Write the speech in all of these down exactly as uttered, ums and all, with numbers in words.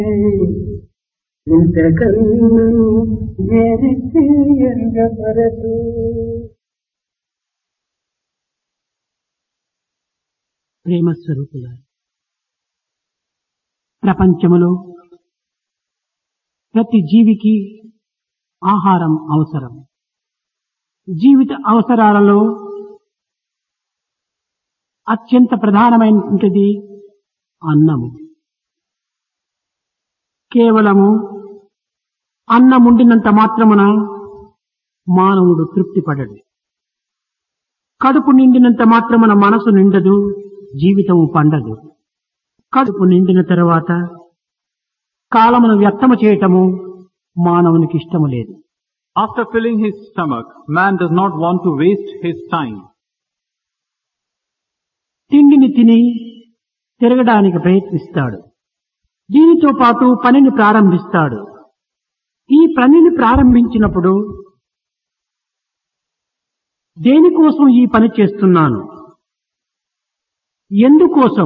ఇంతకన్నా వేరితే ఎండబరదు. ప్రేమ స్వరూపుల ప్రపంచములో ప్రతి జీవికి ఆహారం అవసరం. జీవిత అవసరాలలో అత్యంత ప్రధానమైనది అన్నము. కేవలము అన్నముండినంత మాత్రమున మానవుడు తృప్తి పడడు. కడుపు నిండినంత మాత్రమున మనసు నిండదు, జీవితము పండదు. కడుపు నిండిన తరువాత కాలమును వ్యర్థము చేయటము మానవునికి ఇష్టము లేదు. After filling his stomach, man does not want to waste his time. తిండిని తిని తిరగడానికి ప్రయత్నిస్తాడు. దీనితో పాటు పనిని ప్రారంభిస్తాడు. ఈ పనిని ప్రారంభించినప్పుడు దేనికోసం ఈ పని చేస్తున్నాను, ఎందుకోసం,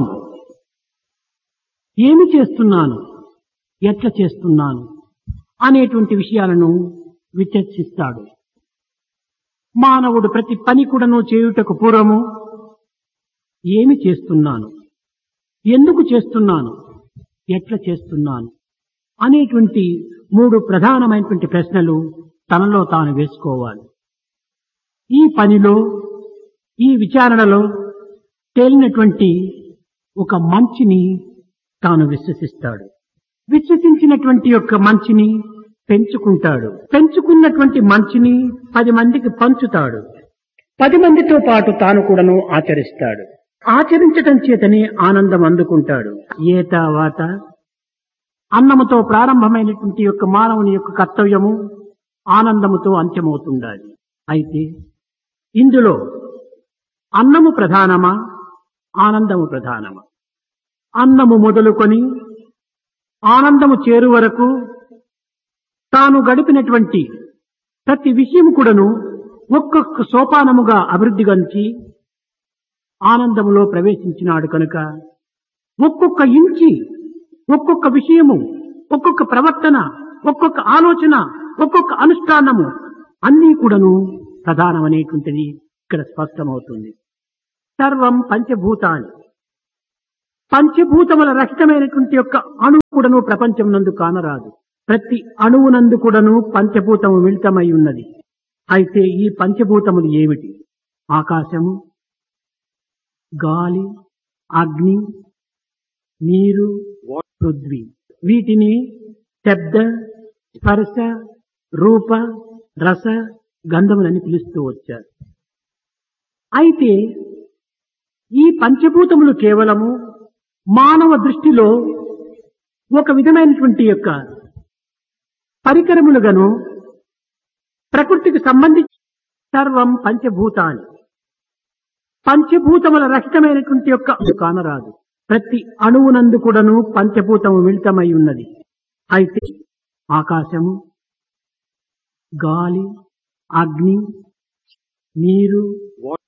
ఏమి చేస్తున్నాను, ఎట్లా చేస్తున్నాను అనేటువంటి విషయాలను విచర్చిస్తాడు. మానవుడు ప్రతి పని కూడాను చేయుటకు పూర్వము ఏమి చేస్తున్నాను, ఎందుకు చేస్తున్నాను, ఎట్లా చేస్తున్నాను అనేటువంటి మూడు ప్రధానమైనటువంటి ప్రశ్నలు తనలో తాను వేసుకోవాలి. ఈ పనిలో, ఈ విచారణలో తేలినటువంటి ఒక మంచిని తాను విశ్వసిస్తాడు. విశ్వసించినటువంటి యొక్క మంచిని పెంచుకుంటాడు. పెంచుకున్నటువంటి మంచిని పది మందికి పంచుతాడు. పది మందితో పాటు తాను కూడాను ఆచరిస్తాడు. ఆచరించటం చేతనే ఆనందం అందుకుంటాడు. ఏతావాత అన్నముతో ప్రారంభమైనటువంటి యొక్క మానవుని యొక్క కర్తవ్యము ఆనందముతో అంత్యమవుతుండాలి. అయితే ఇందులో అన్నము ప్రధానమా, ఆనందము ప్రధానమా? అన్నము మొదలుకొని ఆనందము చేరు వరకు తాను గడిపినటువంటి ప్రతి విషయం కూడాను ఒక్కొక్క సోపానముగా అభివృద్ధి గంచి ఆనందములో ప్రవేశించినాడు కనుక ఒక్కొక్క ఇంచి, ఒక్కొక్క విషయము, ఒక్కొక్క ప్రవర్తన, ఒక్కొక్క ఆలోచన, ఒక్కొక్క అనుష్ఠానము అన్నీ కూడాను ప్రధానమనేటువంటిది ఇక్కడ స్పష్టమవుతుంది. సర్వం పంచభూతాన్ని, పంచభూతముల రహితమైనటువంటి యొక్క అణువు కూడాను ప్రపంచం నందు కానరాదు. ప్రతి అణువునందు కూడాను పంచభూతము మిళితమై ఉన్నది. అయితే ఈ పంచభూతములు ఏమిటి? ఆకాశము, గాలి, అగ్ని, నీరు, పృథ్వీ. వీటిని శబ్ద, స్పర్శ, రూప, రస, గంధములని పిలుస్తూ వచ్చారు. అయితే ఈ పంచభూతములు కేవలము మానవ దృష్టిలో ఒక విధమైనటువంటి యొక్క పరికరములుగాను ప్రకృతికి సంబంధించి సర్వం పంచభూతాన్ని, పంచభూతముల రహితమైనటువంటి యొక్క కానరాదు. ప్రతి అణువునందు కూడాను పంచభూతము మిళితమై ఉన్నది. అయితే ఆకాశము, గాలి, అగ్ని, నీరు,